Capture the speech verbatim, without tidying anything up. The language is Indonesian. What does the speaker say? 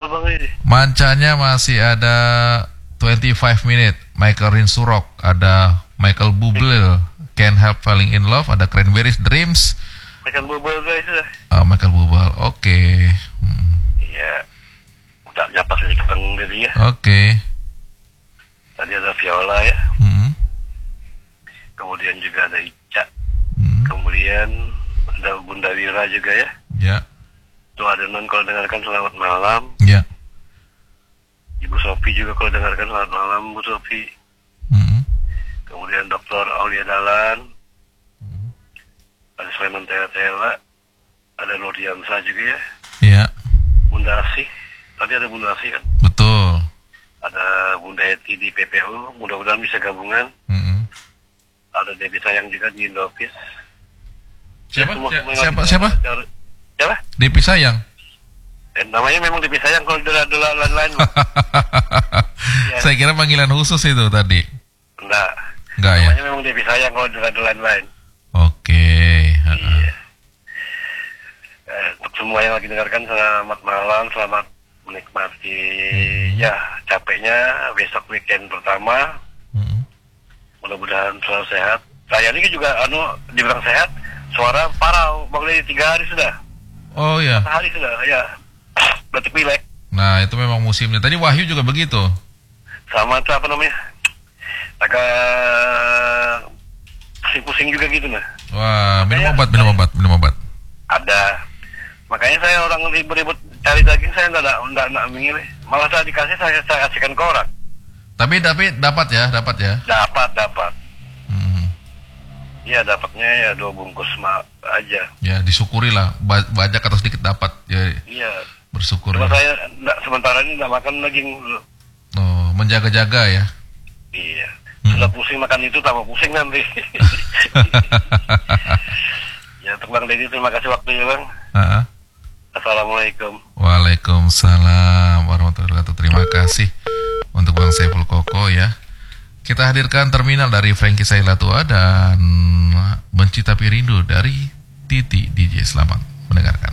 Bang ini. Mancanya masih ada twenty-five minute. Michael Rinsurok, ada Michael Bublé, Can't Help Falling in Love, ada Cranberries Dreams. Michael Bublé guys sudah. Oh, Michael Bublé, oke. Okay. Hmm. Iya. Udah nyapas lagi ketemu jadi ya. Oke. Okay. Tadi ada Viola ya. Hmm. Kemudian juga ada Ica. Hmm. Kemudian ada Bunda Wira juga ya. Ya. Tuh ada non kalau dengarkan selamat malam. Ya. Ibu Sofi juga kalau dengarkan selamat malam Bu Sofi. Hmm. Kemudian Doktor Aulia Dalan. Hmm. Ada Sulaiman Tela-Tela. Ada Nurdiansa juga ya. Ya. Bunda Asih. Tadi ada Bunda Asih kan. Betul. Ada Bunda Eti di P P U. Mudah-mudahan bisa gabungan. Hmm. Ada Debbie Sayang juga di Indofis. Siapa? Ya, siapa? Siapa? Siapa? Depi Sayang. Eh, namanya memang Debbie Sayang kalau dola-dola lain-lain. Ya. Saya kira panggilan khusus itu tadi. Enggak. Enggak ya? Namanya memang Debbie Sayang kalau dola-dola lain-lain. Oke. Iya. Eh, untuk semua yang lagi dengarkan, selamat malam, selamat menikmati. Hmm. Ya, capeknya besok weekend pertama. Hmm. Mudah-mudahan selalu sehat. Saya ini juga anu dibilang sehat, suara parau, Bang Lady tiga hari sudah. Oh ya. Hari sudah, ya. Berarti pilek. Nah itu memang musimnya. Tadi Wahyu juga begitu. Sama itu apa namanya? Agak pusing-pusing juga gitu nah. Wah, minum Makanya, obat, minum obat, minum obat. Ada. Makanya saya orang ribut-ribut cari daging, saya enggak enggak enggak memilih. Malah saya dikasih, saya saya kasihkan ke orang. Tapi tapi dapat ya, dapat ya. Dapat, dapat. Hmm. Iya, dapatnya ya dua bungkus ma aja. Ya, disyukuri lah. Ba banyak atau sedikit dapat. Ya, iya. Bersyukur. Cuma Ya. saya enggak, sementara ini enggak makan daging dulu. Oh, menjaga-jaga ya. Iya. Hmm. Sudah pusing makan itu, tambah pusing nanti. Ya, untuk Bang Deddy, terima kasih waktunya, Bang. Uh-huh. Assalamualaikum. Waalaikumsalam warahmatullahi wabarakatuh. Terima kasih untuk Bang Saiful Koko ya. Kita hadirkan Terminal dari Frankie Sailatua dan Benci Tapi Rindu dari Titi D J. Selamat mendengarkan.